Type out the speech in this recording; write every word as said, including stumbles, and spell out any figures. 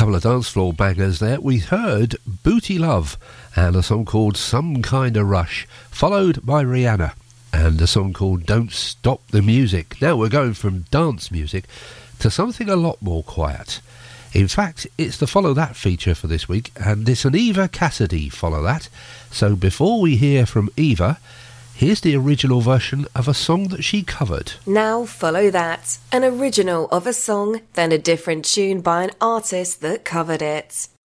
Couple of dance floor bangers there. We heard Booty Love and a song called Some Kind of Rush, followed by Rihanna and a song called Don't Stop the Music. Now we're going from dance music to something a lot more quiet. In fact, it's the Follow That feature for this week, and it's an Eva Cassidy Follow That. So before we hear from Eva, here's the original version of a song that she covered. Now Follow That, an original of a song, then a different tune by an artist that covered it.